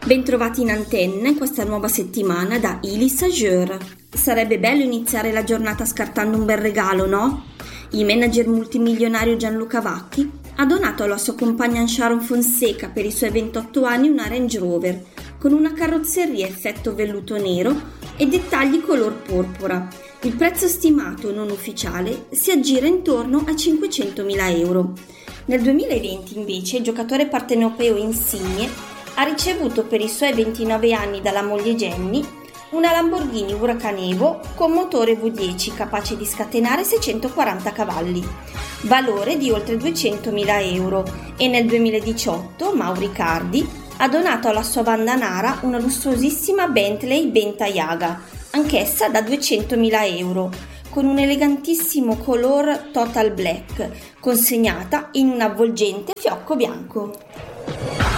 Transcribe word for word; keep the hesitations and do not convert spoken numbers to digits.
Bentrovati in antenna questa nuova settimana da Ili Sageur. Sarebbe bello iniziare la giornata scartando un bel regalo, no? Il manager multimilionario Gianluca Vacchi ha donato alla sua compagna Sharon Fonseca per i suoi ventotto anni una Range Rover con una carrozzeria effetto velluto nero e dettagli color porpora. Il prezzo stimato non ufficiale si aggira intorno a cinquecentomila euro. Nel duemilaventi invece il giocatore partenopeo Insigne ha ricevuto per i suoi ventinove anni dalla moglie Jenny una Lamborghini Huracan Evo con motore V dieci capace di scatenare seicentoquaranta cavalli, valore di oltre duecentomila euro, e nel duemiladiciotto Mauri Cardi ha donato alla sua banda nara una lussuosissima Bentley Bentayga, anch'essa da duecentomila euro, con un elegantissimo color Total Black, consegnata in un avvolgente fiocco bianco.